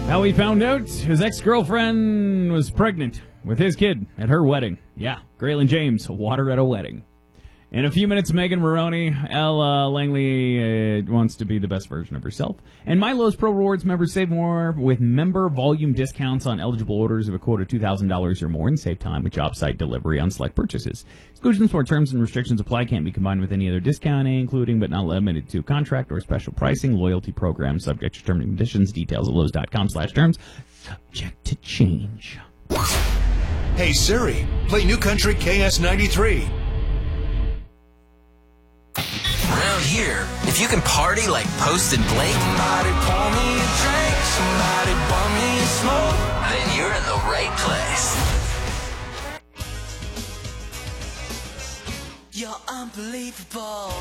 How he found out his ex-girlfriend was pregnant with his kid at her wedding. Yeah, Graylin James, water at a wedding. In a few minutes, Megan Maroney, Ella Langley wants to be the best version of herself. And Milo's Pro Rewards members save more with member volume discounts on eligible orders of a quote of $2,000 or more and save time with job site delivery on select purchases. Exclusions for terms and restrictions apply. Can't be combined with any other discount, including but not limited to contract or special pricing, loyalty program, subject to terms and conditions. Details at Lowe's.com/terms. Subject to change. Hey Siri, play New Country KS93. Around here, if you can party like Post and Blake, somebody pour me a drink, somebody pour me a smoke, then you're in the right place. You're unbelievable.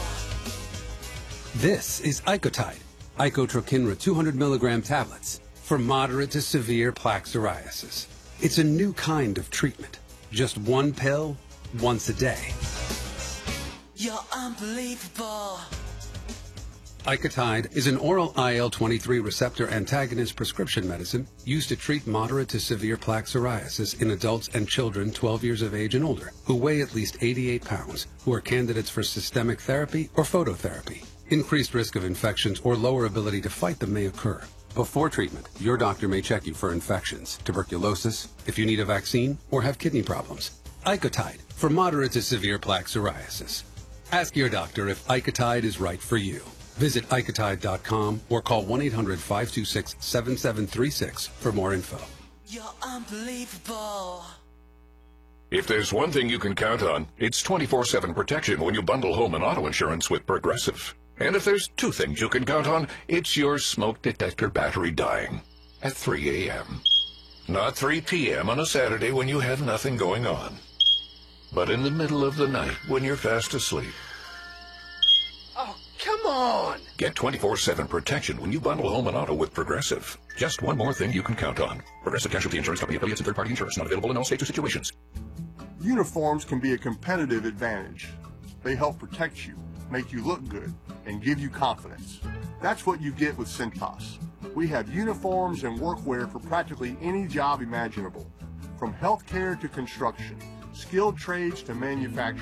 This is Icotide, Icotrokinra 200 milligram tablets for moderate to severe plaque psoriasis. It's a new kind of treatment. Just one pill, once a day. You're unbelievable. Icotide is an oral IL-23 receptor antagonist prescription medicine used to treat moderate to severe plaque psoriasis in adults and children 12 years of age and older who weigh at least 88 pounds, who are candidates for systemic therapy or phototherapy. Increased risk of infections or lower ability to fight them may occur. Before treatment, your doctor may check you for infections, tuberculosis, if you need a vaccine, or have kidney problems. Icotide for moderate to severe plaque psoriasis. Ask your doctor if Icotide is right for you. Visit Icotide.com or call 1-800-526-7736 for more info. You're unbelievable. If there's one thing you can count on, it's 24/7 protection when you bundle home and auto insurance with Progressive. And if there's two things you can count on, it's your smoke detector battery dying at 3 a.m. Not 3 p.m. on a Saturday when you have nothing going on, but in the middle of the night when you're fast asleep. Oh, come on! Get 24/7 protection when you bundle home and auto with Progressive. Just one more thing you can count on. Progressive Casualty Insurance Company affiliates and third-party insurance not available in all states or situations. Uniforms can be a competitive advantage. They help protect you, make you look good, and give you confidence. That's what you get with Cintas. We have uniforms and workwear for practically any job imaginable, from healthcare to construction, skilled trades to manufacturing.